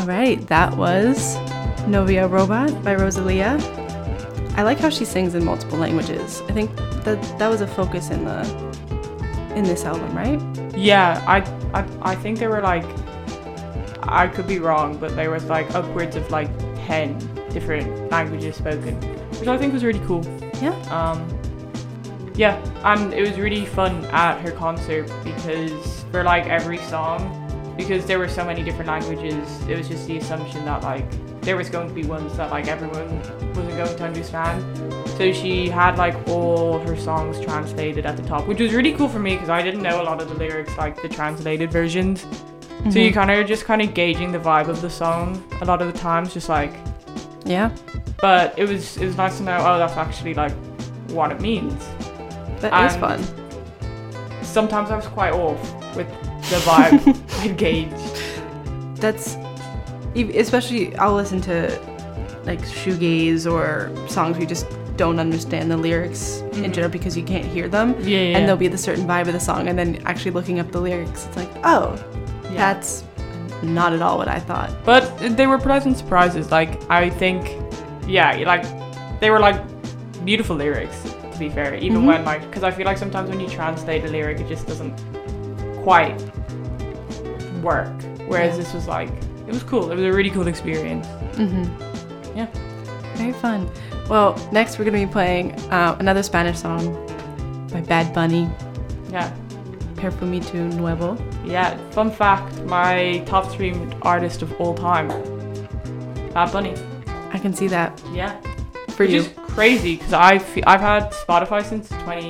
All right, that was Novia Robot by Rosalia. I like how she sings in multiple languages. I think that was a focus in this album, right? Yeah, I think there were like, I could be wrong, but there was like upwards of like 10 different languages spoken, which I think was really cool. Yeah. Yeah, and it was really fun at her concert because for like every song, because there were so many different languages, it was just the assumption that like there was going to be ones that like everyone wasn't going to understand. So she had like all her songs translated at the top, which was really cool for me because I didn't know a lot of the lyrics, like the translated versions. Mm-hmm. So you kind of gauging the vibe of the song a lot of the times, just like, yeah. But it was nice to know, oh, that's actually like what it means. That is fun. Sometimes I was quite off with the vibe I gauged. That's, especially I'll listen to like shoegaze or songs where you just don't understand the lyrics in general because you can't hear them. Yeah. And there'll be the certain vibe of the song, and then actually looking up the lyrics, it's like, oh, that's not at all what I thought. But they were pleasant surprises. Like, I think, like, they were like beautiful lyrics, to be fair. Even when like, because I feel like sometimes when you translate a lyric, it just doesn't quite work. Whereas this was like, it was cool. It was a really cool experience. Yeah. Very fun. Well, next we're going to be playing another Spanish song by Bad Bunny. Yeah. Perfumito Nuevo. Yeah. Fun fact, my top streamed artist of all time, Bad Bunny. I can see that. Yeah. For you. Which is crazy because I've had Spotify since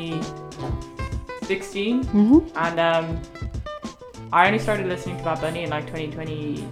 2016. And I only started listening to Bad Bunny in like 2022,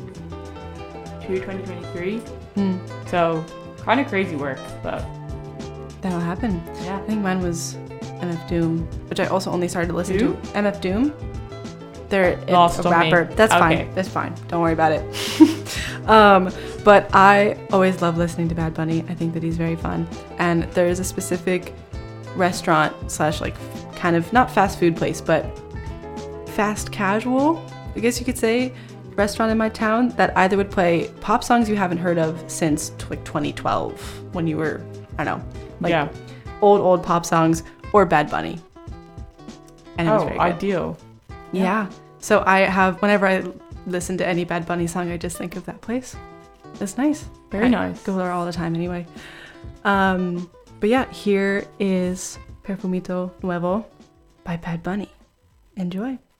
2023. So kind of crazy work, but that'll happen. Yeah. I think mine was MF Doom, which I also only started listening to. MF Doom. They're a rapper. That's fine. That's fine. Don't worry about it. But I always love listening to Bad Bunny. I think that he's very fun. And there is a specific restaurant / like kind of not fast food place, but fast casual, I guess you could say, restaurant in my town that either would play pop songs you haven't heard of since like 2012 when you were, I don't know, like old pop songs, or Bad Bunny. And it was very good. Ideal. Yeah. So I have, whenever I listen to any Bad Bunny song, I just think of that place. It's nice. Very nice. Go there all the time anyway. But yeah, here is Perfumito Nuevo by Bad Bunny. Enjoy.